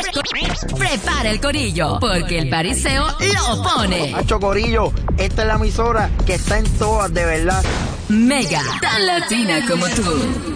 Prepara el corillo, porque el bariseo lo pone. Hacho Corillo, esta es la emisora que está en todas, de verdad. Mega, tan latina como tú.